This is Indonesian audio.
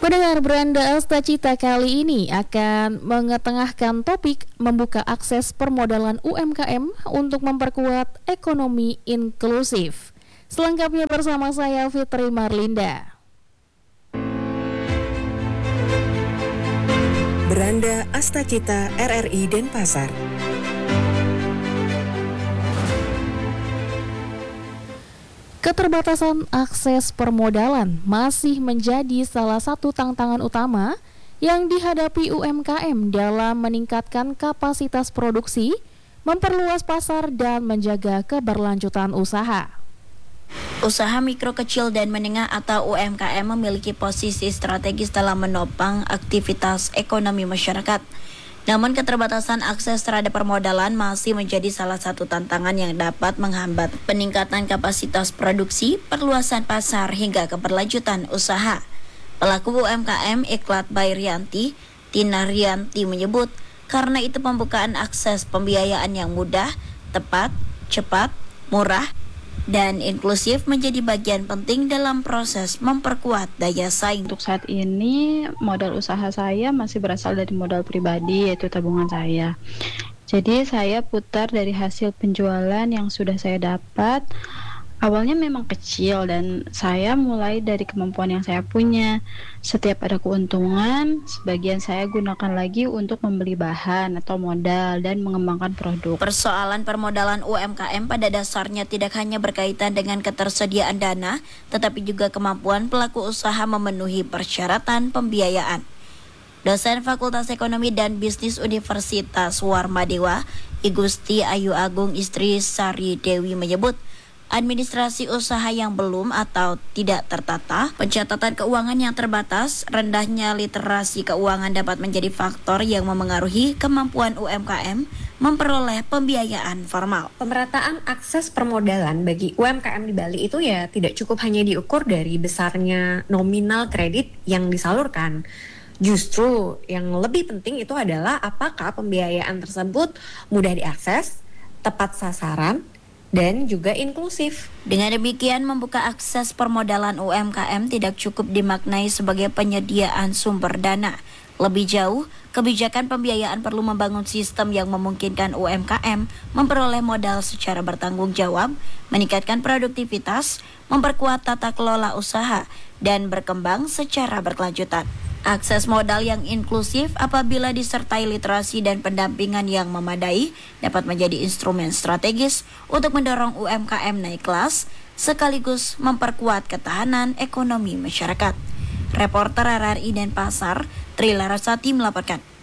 Pendengar, Beranda Astacita kali ini akan mengetengahkan topik membuka akses permodalan UMKM untuk memperkuat ekonomi inklusif. Selengkapnya bersama saya Fitri Marlinda. Beranda Astacita RRI Denpasar. Keterbatasan akses permodalan masih menjadi salah satu tantangan utama yang dihadapi UMKM dalam meningkatkan kapasitas produksi, memperluas pasar, dan menjaga keberlanjutan usaha. Usaha mikro kecil dan menengah atau UMKM memiliki posisi strategis dalam menopang aktivitas ekonomi masyarakat. Namun keterbatasan akses terhadap permodalan masih menjadi salah satu tantangan yang dapat menghambat peningkatan kapasitas produksi, perluasan pasar, hingga keberlanjutan usaha. Pelaku UMKM Iklat Bayrianti, Tina Rianti menyebut, karena itu pembukaan akses pembiayaan yang mudah, tepat, cepat, murah, dan inklusif menjadi bagian penting dalam proses memperkuat daya saing. Untuk saat ini modal usaha saya masih berasal dari modal pribadi, yaitu tabungan saya. Jadi saya putar dari hasil penjualan yang sudah saya dapat. Awalnya memang kecil dan saya mulai dari kemampuan yang saya punya. Setiap ada keuntungan, sebagian saya gunakan lagi untuk membeli bahan atau modal dan mengembangkan produk. Persoalan permodalan UMKM pada dasarnya tidak hanya berkaitan dengan ketersediaan dana, tetapi juga kemampuan pelaku usaha memenuhi persyaratan pembiayaan. Dosen Fakultas Ekonomi dan Bisnis Universitas Warmadewa, Igusti Ayu Agung Istri Sari Dewi menyebut, administrasi usaha yang belum atau tidak tertata, pencatatan keuangan yang terbatas, rendahnya literasi keuangan dapat menjadi faktor yang memengaruhi kemampuan UMKM memperoleh pembiayaan formal. Pemerataan akses permodalan bagi UMKM di Bali itu ya tidak cukup hanya diukur dari besarnya nominal kredit yang disalurkan. Justru yang lebih penting itu adalah apakah pembiayaan tersebut mudah diakses, tepat sasaran, dan juga inklusif. Dengan demikian, membuka akses permodalan UMKM tidak cukup dimaknai sebagai penyediaan sumber dana. Lebih jauh, kebijakan pembiayaan perlu membangun sistem yang memungkinkan UMKM memperoleh modal secara bertanggung jawab, meningkatkan produktivitas, memperkuat tata kelola usaha, dan berkembang secara berkelanjutan. Akses modal yang inklusif apabila disertai literasi dan pendampingan yang memadai dapat menjadi instrumen strategis untuk mendorong UMKM naik kelas sekaligus memperkuat ketahanan ekonomi masyarakat. Reporter RRI Denpasar, Tri Larasati melaporkan.